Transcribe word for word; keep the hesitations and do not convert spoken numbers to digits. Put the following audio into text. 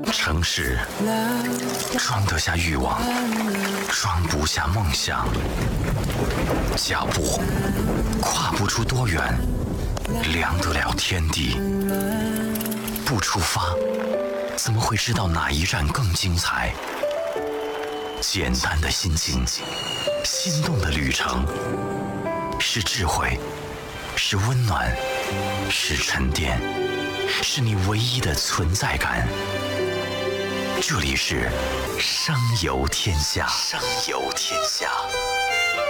城市装得下欲望，装不下梦想。脚步跨不出多远，量得了天地。不出发，怎么会知道哪一站更精彩？简单的心情，心动的旅程，是智慧，是温暖，是沉淀，是你唯一的存在感。这里是商游天下，商游天下。